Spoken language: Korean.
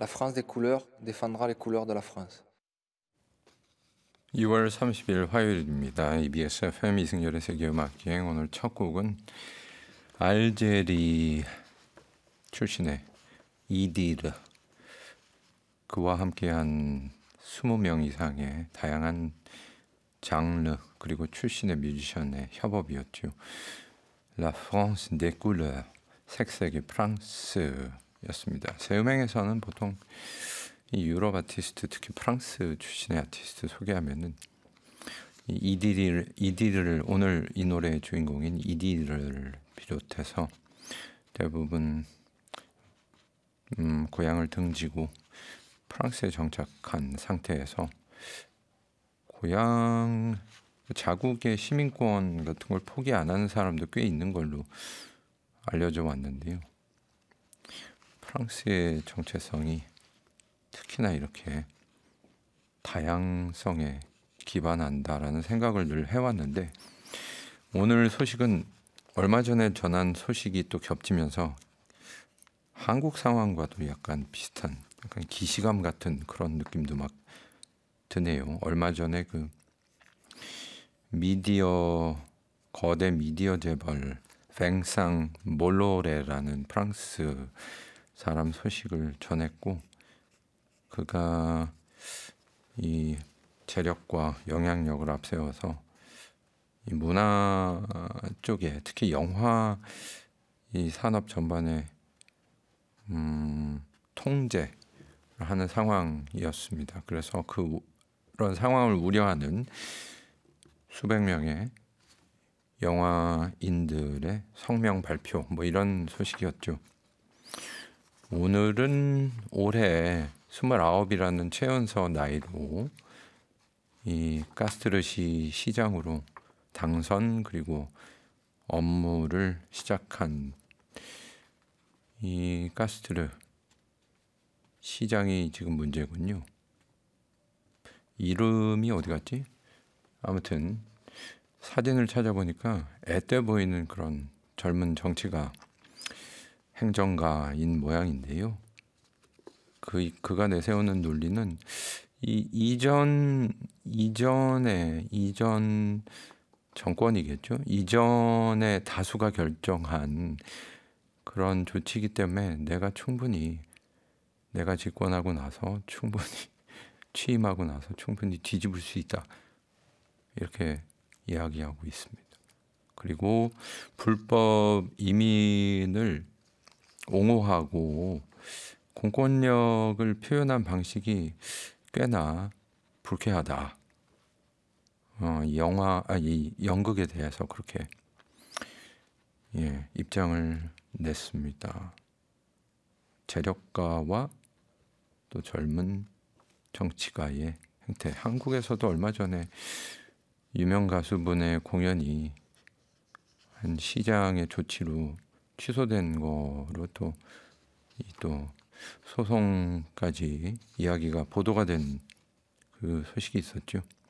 La France des couleurs défendra les couleurs de la France. 2월 30일 화요일입니다. EBS FM 이승열의 세계음악여행. 오늘 첫 곡은 알제리 출신의 이디르, 그와 함께한 20명 이상의 다양한 장르 그리고 출신의 뮤지션의 협업이었죠. La France des couleurs, 색색의 프랑스였습니다. 새 음행에서는 보통 이 유럽 아티스트, 특히 프랑스 출신의 아티스트 소개하면은 이디르를 오늘 이 노래의 주인공인 이디르를 비롯해서 대부분 고향을 등지고 프랑스에 정착한 상태에서 고향 자국의 시민권 같은 걸 포기 안 하는 사람도 꽤 있는 걸로 알려져 왔는데요. 프랑스의 정체성이 특히나 이렇게 다양성에 기반한다라는 생각을 늘 해왔는데, 오늘 소식은 얼마 전에 전한 소식이 또 겹치면서 한국 상황과도 약간 비슷한, 약간 기시감 같은 그런 느낌도 막 드네요. 얼마 전에 그 거대 미디어 재벌 뱅상 몰로레라는 프랑스 사람 소식을 전했고, 그가 이 재력과 영향력을 앞세워서 이 문화 쪽에, 특히 영화 이 산업 전반에 통제를 하는 상황이었습니다. 그래서 그런 상황을 우려하는 수백 명의 영화인들의 성명 발표, 뭐 이런 소식이었죠. 오늘은 올해 29이라는 최연소 나이로 이 가스트르시 시장으로 당선 그리고 업무를 시작한 이 가스트르 시장이 지금 문제군요. 이름이 어디 갔지? 아무튼 사진을 찾아보니까 애때 보이는 그런 젊은 정치가 행정가인 모양인데요. 그가 내세우는 논리는 이전 정권이겠죠. 이전에 다수가 결정한 그런 조치이기 때문에 내가 집권하고 나서 충분히 취임하고 나서 충분히 뒤집을 수 있다, 이렇게 이야기하고 있습니다. 그리고 불법 이민을 옹호하고 공권력을 표현한 방식이 꽤나 불쾌하다. 이 연극에 대해서 그렇게 입장을 냈습니다. 재력가와 또 젊은 정치가의 행태. 한국에서도 얼마 전에 유명 가수분의 공연이 한 시장의 조치로 취소된 거로 또 소송까지 이야기가 보도가 된 그 소식이 있었죠.